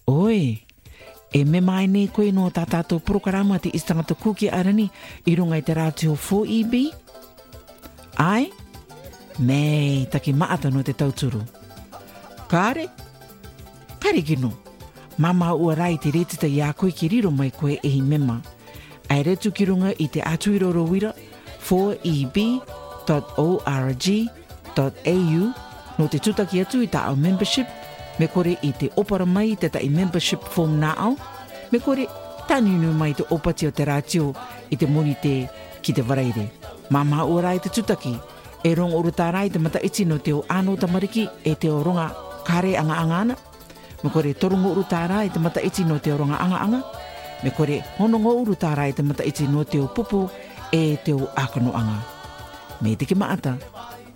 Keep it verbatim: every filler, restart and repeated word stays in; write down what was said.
Oi, e me mai nei koe no tātātou programa te istangata kuki arani i runga i te rātio four E B? Ai? Mei, taki maata no te tauturu. Kāre? Kare kino. Mama ua rai te retita i a koe ki riro mai koe e hi mema. Ai retu ki runga i te atuiroro wira four E B dot org dot A U no te tutaki atu i ta au membership me kore i te opara mai te ta i membership form na au me kore taninu mai te opati o te rātio i te moni te ki te waraire. Mama ua rai te tutaki e rong uru tā rai te mata iti no te o ano tamariki e te o ronga kare anga anga ana. Me kore torungo uru tā rai te mata iti no te o ronga anga anga. Me kore honongo uru tā rai te mata iti no te o pupu e te o akano anga. Me te ki maata.